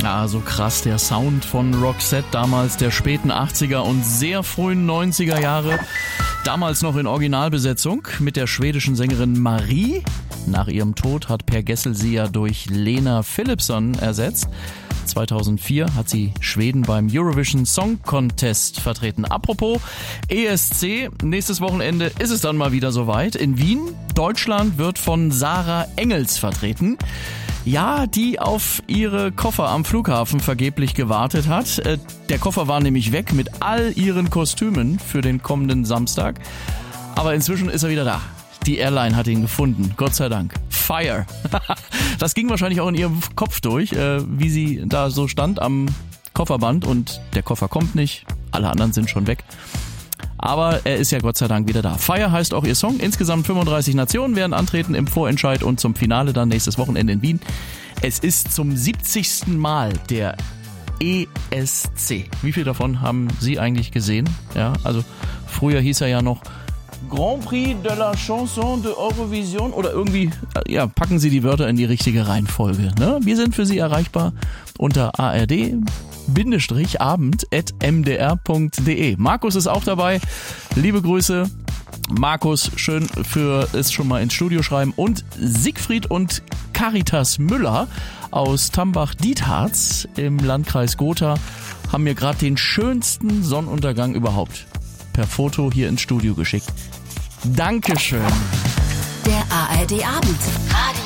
Ja, so krass der Sound von Roxette damals der späten 80er und sehr frühen 90er Jahre. Damals noch in Originalbesetzung mit der schwedischen Sängerin Marie. Nach ihrem Tod hat Per Gessle sie ja durch Lena Philipsson ersetzt. 2004 hat sie Schweden beim Eurovision Song Contest vertreten. Apropos ESC, nächstes Wochenende ist es dann mal wieder soweit. In Wien, Deutschland wird von Sarah Engels vertreten. Ja, die auf ihre Koffer am Flughafen vergeblich gewartet hat. Der Koffer war nämlich weg mit all ihren Kostümen für den kommenden Samstag. Aber inzwischen ist er wieder da. Die Airline hat ihn gefunden, Gott sei Dank. Fire. Das ging wahrscheinlich auch in ihrem Kopf durch, wie sie da so stand am Kofferband und der Koffer kommt nicht, alle anderen sind schon weg. Aber er ist ja Gott sei Dank wieder da. Fire heißt auch ihr Song. Insgesamt 35 Nationen werden antreten im Vorentscheid und zum Finale dann nächstes Wochenende in Wien. Es ist zum 70. Mal der ESC. Wie viel davon haben Sie eigentlich gesehen? Ja, also früher hieß er ja noch Grand Prix de la Chanson de Eurovision oder irgendwie, ja, packen Sie die Wörter in die richtige Reihenfolge. Ne? Wir sind für Sie erreichbar unter ard-abend@mdr.de. Markus ist auch dabei. Liebe Grüße. Markus, schön für es schon mal ins Studio schreiben. Und Siegfried und Caritas Müller aus Tambach-Dietharz im Landkreis Gotha haben mir gerade den schönsten Sonnenuntergang überhaupt per Foto hier ins Studio geschickt. Dankeschön. Der ARD Abend.